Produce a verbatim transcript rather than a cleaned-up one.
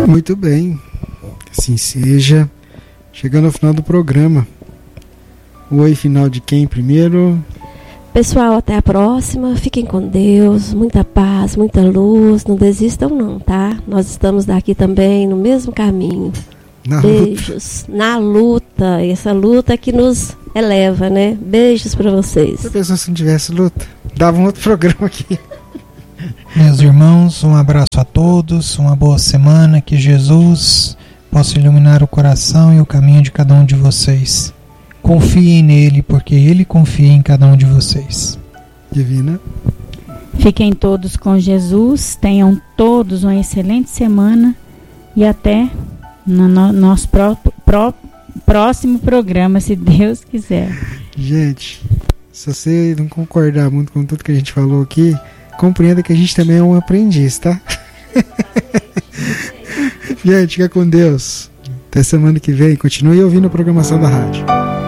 Muito bem, assim seja. Chegando ao final do programa. O oi final de quem primeiro? Pessoal, até a próxima. Fiquem com Deus. Muita paz, muita luz. Não desistam não, tá? Nós estamos daqui também no mesmo caminho. Na Beijos. luta. Na luta. Essa luta que nos eleva, né? Beijos pra vocês. Se a pessoa se não tivesse luta, dava um outro programa aqui. Meus irmãos, um abraço a todos. Uma boa semana. Que Jesus possa iluminar o coração e o caminho de cada um de vocês. Confiem nele, porque ele confia em cada um de vocês. Divina. Fiquem todos com Jesus, tenham todos uma excelente semana e até no, no nosso pró, pró, próximo programa, se Deus quiser. Gente, se você não concordar muito com tudo que a gente falou aqui, compreenda que a gente também é um aprendiz, tá? Gente, fica com Deus. Até semana que vem. Continue ouvindo a programação da rádio.